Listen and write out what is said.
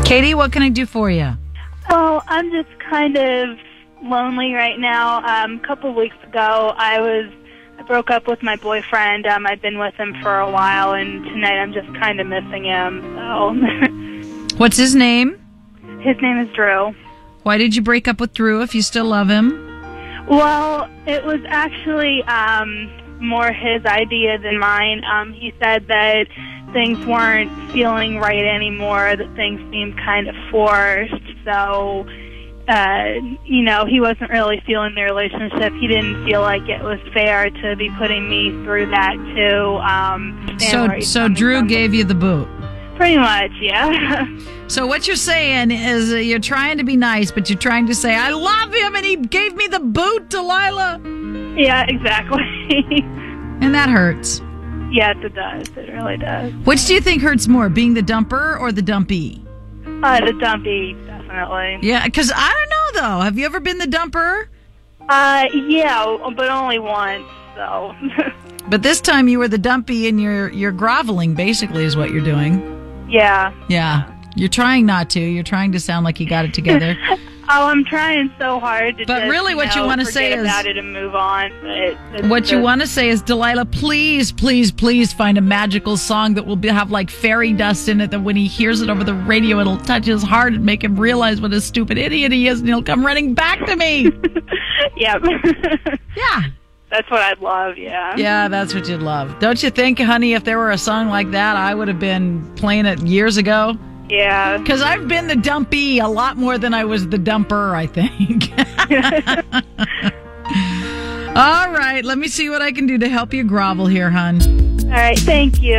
Katie, what can I do for you? Well, I'm just kind of lonely right now. A couple of weeks ago, I broke up with my boyfriend. I'd been with him for a while, and tonight I'm just kind of missing him. So, What's his name? his name is Drew. Why did you break up with Drew if you still love him? Well, it was actually more his idea than mine. He said that things weren't feeling right anymore, that things seemed kind of forced. So, he wasn't really feeling the relationship. He didn't feel like it was fair to be putting me through that, too. So Drew gave you the boot? Pretty much, yeah. So what you're saying is you're trying to be nice, but you're trying to say, I love him and he gave me the boot, Delilah. Yeah, exactly. And that hurts. Yes, it does. It really does. Which do you think hurts more, being the dumper or the dumpy? The dumpy, definitely. Yeah, because I don't know, though. Have you ever been the dumper? Yeah, but only once, so. But this time you were the dumpy and you're groveling, basically, is what you're doing. Yeah. Yeah. You're trying not to. You're trying to sound like you got it together. I'm trying so hard to but really what you want to say is about it and move on. But what you want to say is, Delilah, please, please, please find a magical song that will have like fairy dust in it, that when he hears it over the radio, it'll touch his heart and make him realize what a stupid idiot he is, and he'll come running back to me. Yep. Yeah. That's what I'd love, yeah. Yeah, that's what you'd love. Don't you think, honey, if there were a song like that, I would have been playing it years ago? Yeah. Because I've been the dumpy a lot more than I was the dumper, I think. All right, let me see what I can do to help you grovel here, hon. All right, thank you.